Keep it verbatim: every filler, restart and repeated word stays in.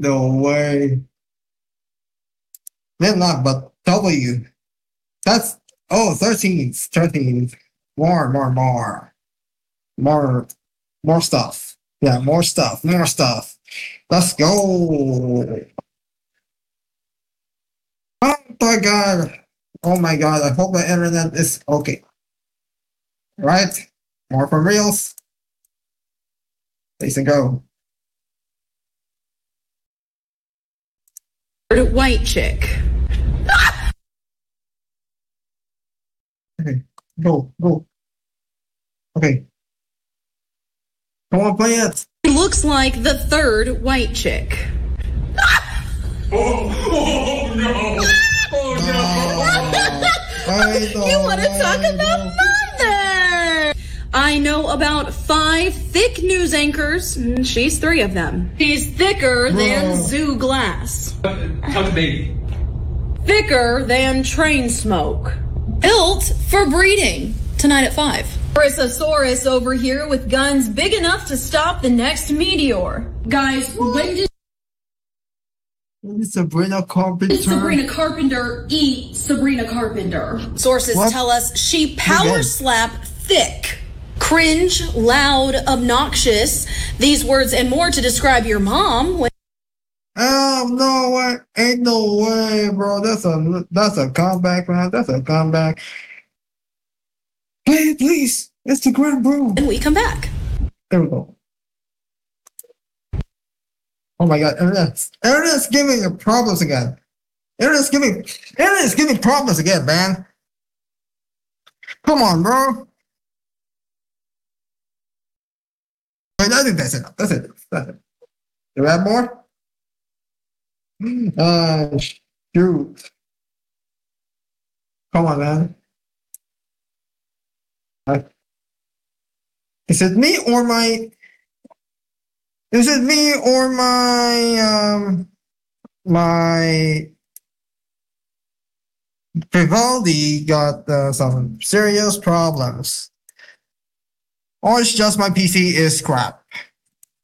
No way. Maybe not, but W. That's, oh, thirteen, thirteen. More, more, more. More, more stuff. Yeah, more stuff, more stuff. Let's go. Oh my god. Oh my god. I hope the internet is okay. Right? More from Reels. Please and go. White chick. Okay. Go, go. Okay. Come on, play it. He looks like the third white chick. Oh, oh no! Oh no! I know, You want to I talk know. about mother? I know about five thick news anchors. and She's three of them. She's thicker than Bro. Zoo Glass. Tell the baby. Thicker than Train Smoke. Built for breeding. Tonight at five. Brissasaurus over here with guns big enough to stop the next meteor. Guys, when did Sabrina Carpenter. Sabrina Carpenter eat Sabrina Carpenter? Sources What? tell us she power Again. slapped thick, cringe, loud, obnoxious. These words and more to describe your mom. When Oh no way! Ain't no way, bro. That's a that's a comeback, man. That's a comeback. Play it, please. It's the Grand Bro. we come back. There we go. Oh my god, internet's internet's giving you problems again. Internet's giving internet's giving problems again, man. Come on, bro. Wait, I think that's it. That's it. That's it. Do we have more? Uh, shoot. Come on, man. Uh, is it me or my? Is it me or my um my Vivaldi got uh, some serious problems? Or it's just my P C is crap.